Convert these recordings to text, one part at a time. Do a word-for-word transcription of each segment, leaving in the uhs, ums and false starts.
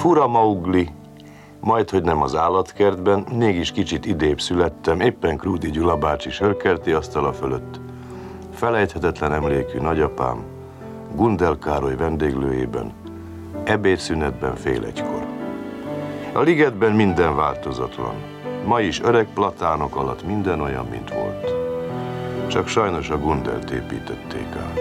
Fura Maugli, majdhogy nem az állatkertben, mégis kicsit idébb születtem, éppen Krúdi Gyula bácsi sörkerti asztala fölött. Felejthetetlen emlékű nagyapám, Gundel Károly vendéglőjében, ebédszünetben fél egykor. A ligetben minden változatlan. Ma is öreg platánok alatt minden olyan, mint volt. Csak sajnos a Gundelt építették át.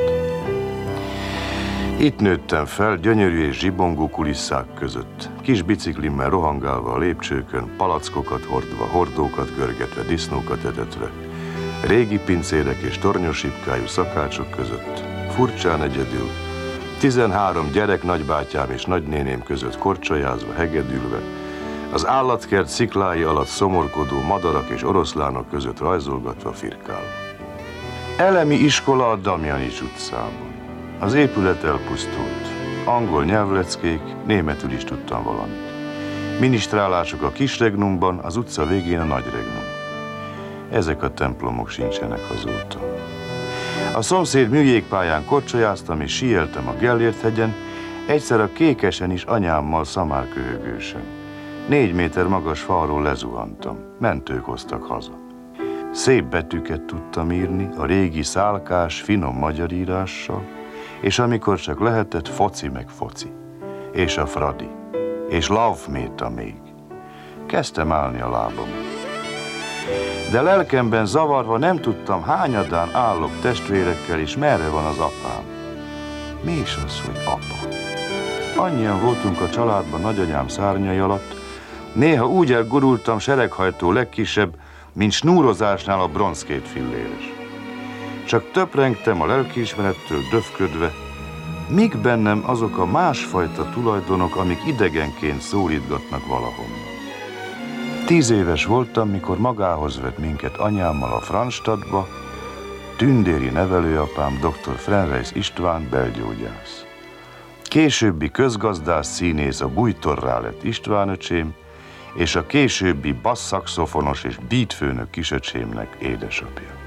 Itt nőttem fel, gyönyörű és zsibongó kulisszák között. Kis biciklimmel rohangálva a lépcsőkön, palackokat hordva, hordókat görgetve, disznókat etetve. Régi pincérek és tornyosipkájú szakácsok között, furcsán egyedül, tizenhárom gyerek nagybátyám és nagynéném között korcsolyázva, hegedülve, az állatkert sziklái alatt szomorkodó madarak és oroszlánok között rajzolgatva, firkálva. Elemi iskola a Damjanics utcában. Az épület elpusztult. Angol nyelvleckék, németül is tudtam valamit. Minisztrálások a kis regnumban, az utca végén a nagy regnum. Ezek a templomok sincsenek azóta. A szomszéd műjégpályán korcsolyáztam és síeltem a Gellért-hegyen, egyszer a Kékesen is anyámmal szamárköhögősen. Négy méter magas falról lezuhantam, mentők hoztak haza. Szép betűket tudtam írni, a régi szálkás, finom magyar írással, és amikor csak lehetett, foci meg foci, és a Fradi, és Laufméta még. Kezdtem állni a lábamon. De lelkemben zavarva nem tudtam, hányadán állok testvérekkel, és merre van az apám. Mi is az, hogy apa? Annyian voltunk a családban nagyanyám szárnyai alatt, néha úgy elgurultam sereghajtó legkisebb, mint snúrozásnál a bronzkét filléres. Csak töprengtem a lelkiismerettől döfködve, mik bennem azok a másfajta tulajdonok, amik idegenként szólítgatnak valahonnan. Tíz éves voltam, mikor magához vett minket anyámmal a Franstadtba, tündéri nevelőapám dr. Frenreis István belgyógyász. Későbbi közgazdász színész a Bújtorrá lett István öcsém, és a későbbi basszaxofonos és beatfőnök kisöcsémnek édesapja.